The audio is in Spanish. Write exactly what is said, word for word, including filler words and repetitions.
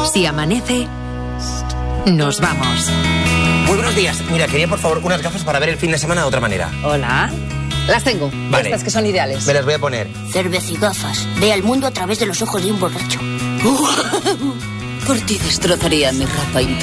Si amanece, nos vamos. Muy buenos días. Mira, quería por favor unas gafas para ver el fin de semana de otra manera. Hola. Las tengo. Vale. Estas que son ideales. Me las voy a poner. Cervecigafas. Ve al mundo a través de los ojos de un borracho. Por ti destrozaría mi ropa interior.